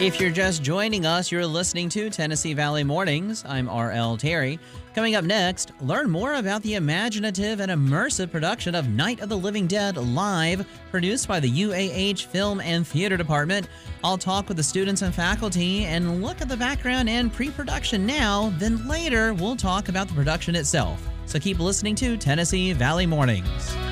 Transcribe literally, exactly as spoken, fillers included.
If you're just joining us, you're listening to Tennessee Valley Mornings. I'm R L Terry. Coming up next, learn more about the imaginative and immersive production of Night of the Living Dead Live, produced by the U A H Film and Theater Department. I'll talk with the students and faculty and look at the background and pre-production now. Then later, we'll talk about the production itself. So keep listening to Tennessee Valley Mornings.